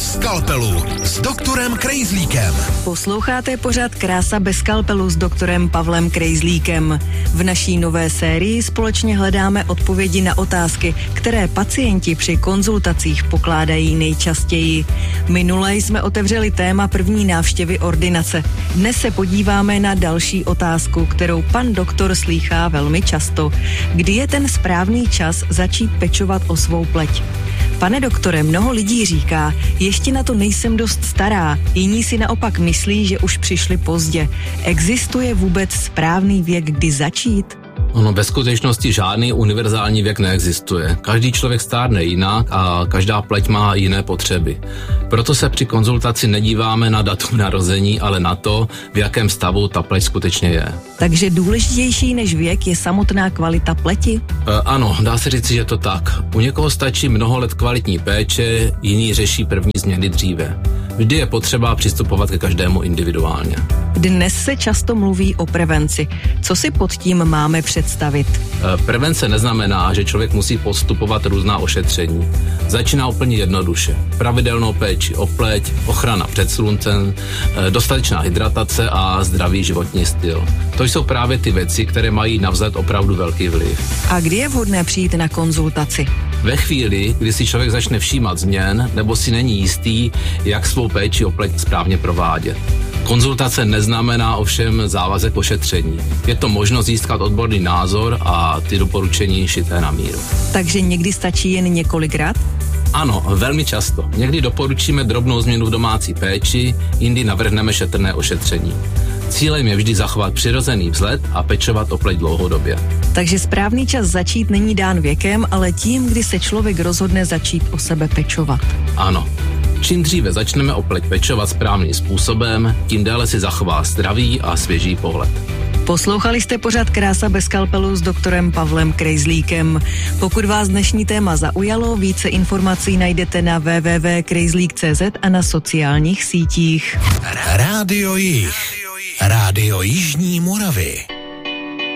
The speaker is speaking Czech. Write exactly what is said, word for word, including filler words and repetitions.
Bez skalpelu s doktorem Krejzlíkem. Posloucháte pořad Krása bez skalpelu s doktorem Pavlem Krejzlíkem. V naší nové sérii společně hledáme odpovědi na otázky, které pacienti při konzultacích pokládají nejčastěji. Minule jsme otevřeli téma první návštěvy ordinace. Dnes se podíváme na další otázku, kterou pan doktor slýchá velmi často. Kdy je ten správný čas začít pečovat o svou pleť? Pane doktore, mnoho lidí říká, ještě na to nejsem dost stará, jiní si naopak myslí, že už přišli pozdě. Existuje vůbec správný věk, kdy začít? Ono ve skutečnosti žádný univerzální věk neexistuje. Každý člověk stárne jinak a každá pleť má jiné potřeby. Proto se při konzultaci nedíváme na datum narození, ale na to, v jakém stavu ta pleť skutečně je. Takže důležitější než věk je samotná kvalita pleti? E, ano, dá se říct, že to tak. U někoho stačí mnoho let kvalitní péče, jiný řeší první změny dříve. Vždy je potřeba přistupovat ke každému individuálně. Dnes se často mluví o prevenci. Co si pod tím máme představit? Prevence neznamená, že člověk musí podstupovat různá ošetření. Začíná úplně jednoduše. Pravidelnou péči o pleť, ochrana před sluncem, dostatečná hydratace a zdravý životní styl. To jsou právě ty věci, které mají navzlet opravdu velký vliv. A kdy je vhodné přijít na konzultaci? Ve chvíli, kdy si člověk začne všímat změn, nebo si není jistý, jak svou péči o pleť správně provádět. Konzultace neznamená ovšem závazek ošetření. Je to možnost získat odborný názor a ty doporučení šité na míru. Takže někdy stačí jen několikrát? Ano, velmi často. Někdy doporučíme drobnou změnu v domácí péči, jindy navrhneme šetrné ošetření. Cílem je vždy zachovat přirozený vzhled a pečovat o pleť dlouhodobě. Takže správný čas začít není dán věkem, ale tím, kdy se člověk rozhodne začít o sebe pečovat. Ano. Čím dříve začneme o pleť pečovat správným způsobem, tím déle si zachová zdravý a svěží pohled. Poslouchali jste pořad Krása bez skalpelu s doktorem Pavlem Krejzlíkem. Pokud vás dnešní téma zaujalo, více informací najdete na w w w tečka krejzlík tečka c z a na sociálních sítích. Rádio Jih. Rádio Jižní Moravy.